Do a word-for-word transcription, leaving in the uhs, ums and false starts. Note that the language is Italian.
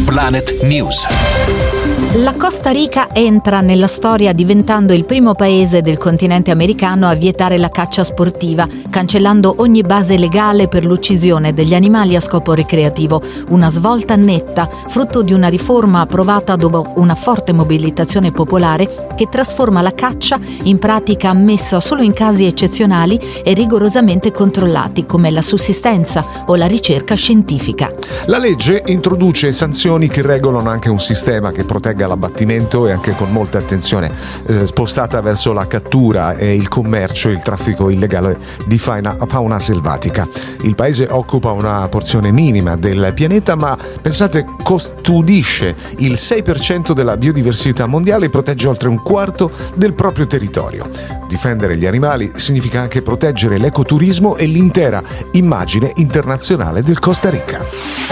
Planet News. La Costa Rica entra nella storia diventando il primo paese del continente americano a vietare la caccia sportiva, cancellando ogni base legale per l'uccisione degli animali a scopo ricreativo. Una svolta netta, frutto di una riforma approvata dopo una forte mobilitazione popolare che trasforma la caccia in pratica ammessa solo in casi eccezionali e rigorosamente controllati, come la sussistenza o la ricerca scientifica. La legge introduce sanzioni che regolano anche un sistema che protegga l'abbattimento e anche con molta attenzione eh, spostata verso la cattura e il commercio e il traffico illegale di fauna, fauna selvatica. Il paese occupa una porzione minima del pianeta, ma pensate, custodisce il sei per cento della biodiversità mondiale e protegge oltre un quarto del proprio territorio. Difendere gli animali significa anche proteggere l'ecoturismo e l'intera immagine internazionale del Costa Rica.